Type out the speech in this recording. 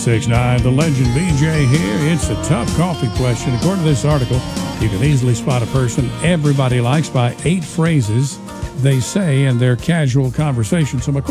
6'9", the legend BJ here. It's a tough coffee question. According to this article, you can easily spot a person everybody likes by 8 phrases they say in their casual conversation. So my question